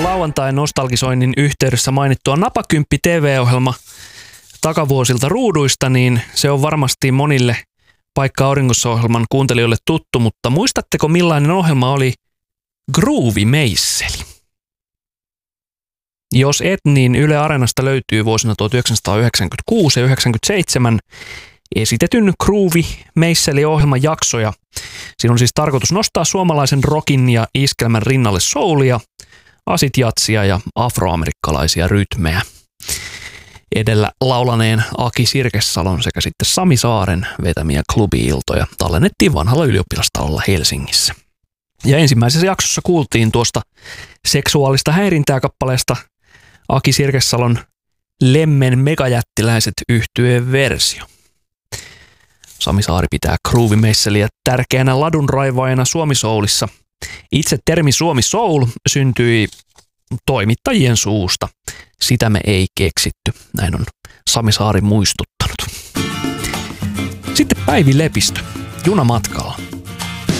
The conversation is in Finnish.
lauantai-nostalgisoinnin yhteydessä mainittua Napakymppi TV-ohjelma takavuosilta ruuduista, niin se on varmasti monille Paikka auringossa -ohjelman kuuntelijoille tuttu, mutta muistatteko millainen ohjelma oli Groovy-meisseli? Jos et, niin Yle Areenasta löytyy vuosina 1996 ja 1997 esitetyn Groovy-meisseli-ohjelman jaksoja. Siinä on siis tarkoitus nostaa suomalaisen rockin ja iskelmän rinnalle soulia, asitjatsia ja afroamerikkalaisia rytmejä. Edellä laulaneen Aki Sirkessalon sekä sitten Sami Saaren vetämiä klubi-iltoja tallennettiin vanhalla ylioppilastalolla Helsingissä. Ja ensimmäisessä jaksossa kuultiin tuosta seksuaalista häirintää -kappaleesta Aki Sirkessalon Lemmen megajättiläiset -yhtyeen versio. Sami Saari pitää Groovy-meisseliä tärkeänä ladunraivaajana Suomi-soulissa. Itse termi Suomi Soul syntyi toimittajien suusta. Sitä me ei keksitty, näin on Sami Saari muistuttanut. Sitten Päivi Lepistö, Junamatkalla.